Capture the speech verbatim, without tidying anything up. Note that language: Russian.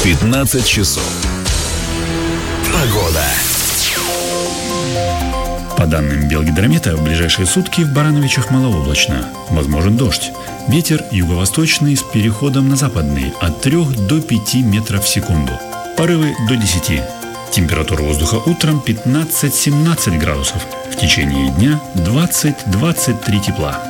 пятнадцать часов. Погода. По данным Белгидромета, в ближайшие сутки в Барановичах малооблачно. Возможен дождь. Ветер юго-восточный с переходом на западный от трёх до пяти метров в секунду. Порывы до десяти. Температура воздуха утром пятнадцать-семнадцать градусов. В течение дня двадцать-двадцать три тепла.